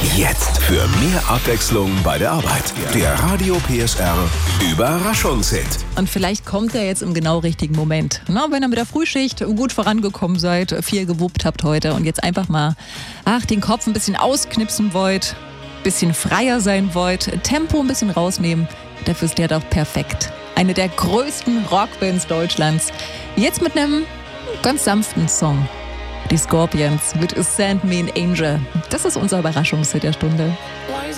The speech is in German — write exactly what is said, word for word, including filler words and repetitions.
Jetzt für mehr Abwechslung bei der Arbeit. Der Radio P S R Überraschungshit. Und vielleicht kommt er jetzt im genau richtigen Moment. Na, wenn ihr mit der Frühschicht gut vorangekommen seid, viel gewuppt habt heute und jetzt einfach mal ach, den Kopf ein bisschen ausknipsen wollt, ein bisschen freier sein wollt, Tempo ein bisschen rausnehmen, dafür ist der doch perfekt. Eine der größten Rockbands Deutschlands. Jetzt mit einem ganz sanften Song. Die Scorpions mit Send Me an Angel. Das ist unser Überraschungshit der Stunde.